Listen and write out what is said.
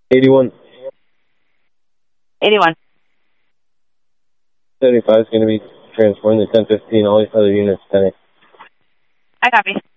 81. 81. 75 is going to be transformed to 1015. All these other units 10. I copy.